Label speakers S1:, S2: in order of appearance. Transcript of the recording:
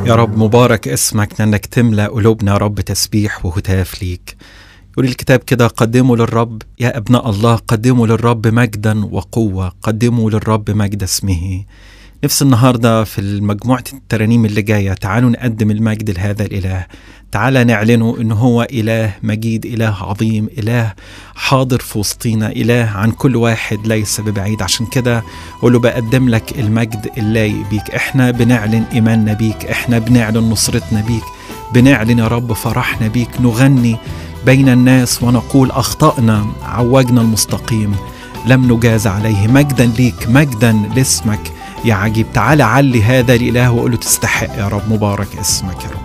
S1: يا رب مبارك اسمك لأنك تملأ قلوبنا يا رب تسبيح وهتاف ليك. يقول الكتاب كده: قدموا للرب يا أبناء الله، قدموا للرب مجدا وقوة، قدموا للرب مجد اسمه. نفس النهاردة في المجموعة الترانيم اللي جاية تعالوا نقدم المجد لهذا الإله، تعالى نعلنه إنه هو إله مجيد، إله عظيم، إله حاضر في وسطينا، إله عن كل واحد ليس ببعيد. عشان كده قوله بقدم لك المجد اللايق بيك. إحنا بنعلن إيماننا بيك، إحنا بنعلن نصرتنا بيك، بنعلن يا رب فرحنا بيك، نغني بين الناس ونقول أخطأنا عوجنا المستقيم لم نجاز عليه. مجدا ليك، مجدا لاسمك يا عجيب. تعالى علي هذا الإله وقوله تستحق يا رب، مبارك اسمك يا رب.